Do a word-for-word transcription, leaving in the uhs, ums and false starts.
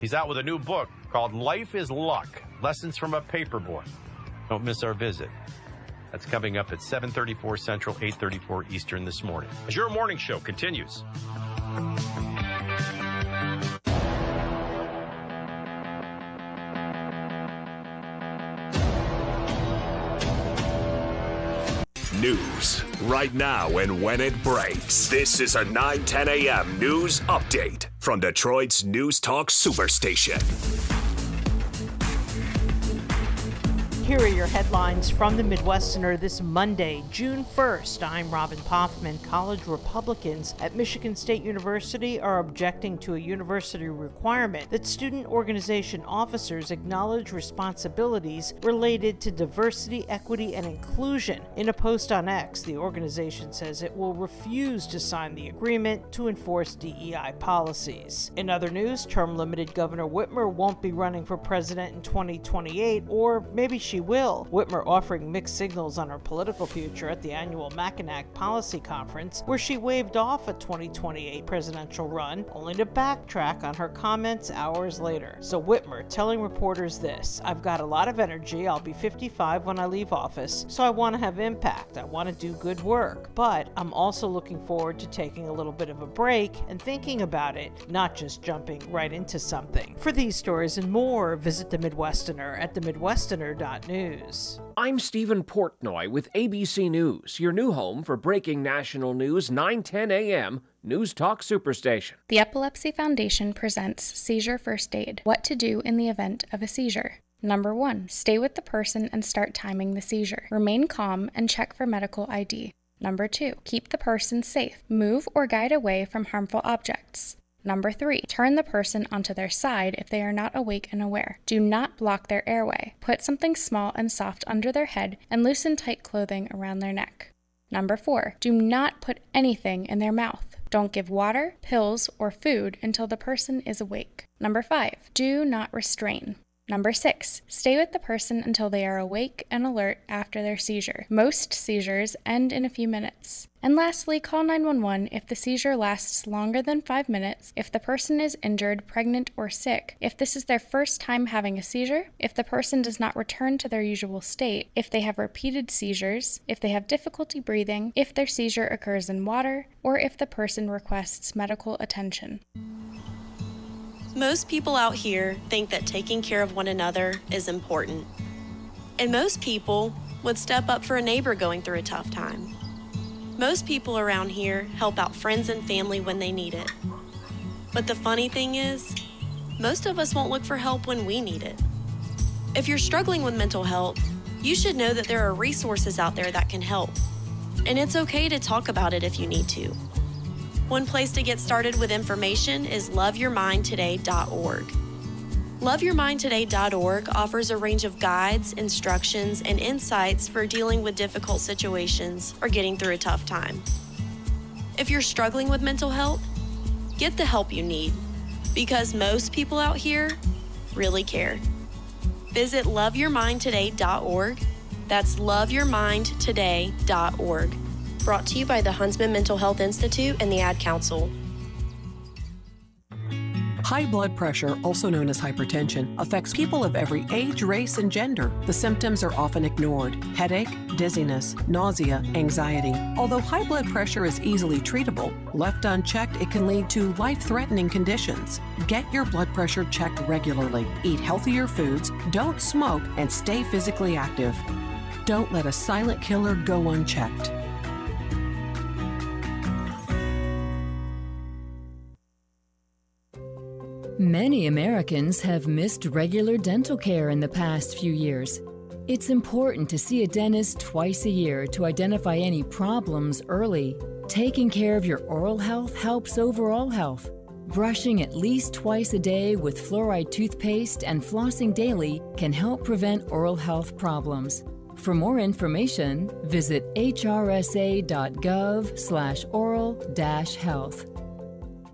He's out with a new book called Life is Luck, Lessons from a Paperboy. Don't miss our visit. That's coming up at seven thirty-four Central, eight thirty-four Eastern this morning. As your morning show continues. News right now and when it breaks. This is a nine ten a.m. news update from Detroit's News Talk Superstation. Here are your headlines from the Midwesterner this Monday, June first. I'm Robin Poffman. College Republicans at Michigan State University are objecting to a university requirement that student organization officers acknowledge responsibilities related to diversity, equity, and inclusion. In a post on X, the organization says it will refuse to sign the agreement to enforce D E I policies. In other news, term-limited Governor Whitmer won't be running for president in twenty twenty-eight, or maybe she will. Whitmer offering mixed signals on her political future at the annual Mackinac Policy Conference, where she waved off a twenty twenty-eight presidential run, only to backtrack on her comments hours later. So Whitmer telling reporters this: I've got a lot of energy. I'll be fifty-five when I leave office, so I want to have impact. I want to do good work, but I'm also looking forward to taking a little bit of a break and thinking about it, not just jumping right into something. For these stories and more, visit the Midwesterner at the midwesterner dot news. I'm Stephen Portnoy with A B C News, your new home for breaking national news, nine ten a.m. News Talk Superstation. The Epilepsy Foundation presents Seizure First Aid, what to do in the event of a seizure. Number one, stay with the person and start timing the seizure. Remain calm and check for medical I D. Number two, keep the person safe. Move or guide away from harmful objects. Number three, turn the person onto their side if they are not awake and aware. Do not block their airway. Put something small and soft under their head and loosen tight clothing around their neck. Number four, do not put anything in their mouth. Don't give water, pills, or food until the person is awake. Number five, do not restrain. Number six, stay with the person until they are awake and alert after their seizure. Most seizures end in a few minutes. And lastly, call nine one one if the seizure lasts longer than five minutes, if the person is injured, pregnant, or sick, if this is their first time having a seizure, if the person does not return to their usual state, if they have repeated seizures, if they have difficulty breathing, if their seizure occurs in water, or if the person requests medical attention. Most people out here think that taking care of one another is important. And most people would step up for a neighbor going through a tough time. Most people around here help out friends and family when they need it. But the funny thing is, most of us won't look for help when we need it. If you're struggling with mental health, you should know that there are resources out there that can help. And it's okay to talk about it if you need to. One place to get started with information is love your mind today dot org. love your mind today dot org offers a range of guides, instructions, and insights for dealing with difficult situations or getting through a tough time. If you're struggling with mental health, get the help you need, because most people out here really care. Visit love your mind today dot org. That's love your mind today dot org. Brought to you by the Huntsman Mental Health Institute and the Ad Council. High blood pressure, also known as hypertension, affects people of every age, race, and gender. The symptoms are often ignored: headache, dizziness, nausea, anxiety. Although high blood pressure is easily treatable, left unchecked, it can lead to life-threatening conditions. Get your blood pressure checked regularly. Eat healthier foods, don't smoke, and stay physically active. Don't let a silent killer go unchecked. Many Americans have missed regular dental care in the past few years. It's important to see a dentist twice a year to identify any problems early. Taking care of your oral health helps overall health. Brushing at least twice a day with fluoride toothpaste and flossing daily can help prevent oral health problems. For more information, visit h r s a dot gov slash oral dash health.